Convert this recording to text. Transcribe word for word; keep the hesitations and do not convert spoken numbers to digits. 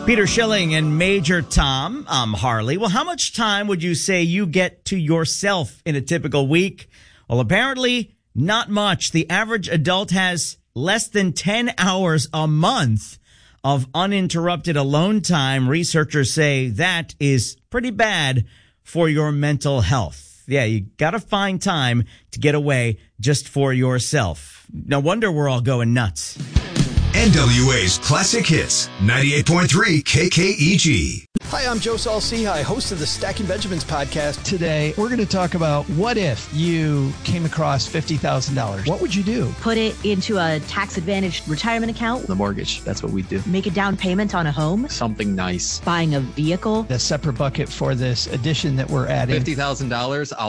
Peter Schilling and Major Tom. I'm Harley. Well, how much time would you say you get to yourself in a typical week? Well, apparently not much. The average adult has less than ten hours a month of uninterrupted alone time. Researchers say that is pretty bad for your mental health. Yeah, you got to find time to get away just for yourself. No wonder we're all going nuts. N W A's Classic Hits, ninety-eight point three K K E G. Hi, I'm Joe Saul-Sehy, host of the Stacking Benjamins podcast. Today, we're going to talk about what if you came across fifty thousand dollars. What would you do? Put it into a tax-advantaged retirement account. The mortgage, that's what we do. Make a down payment on a home. Something nice. Buying a vehicle. A separate bucket for this addition that we're adding. fifty thousand dollars, I'll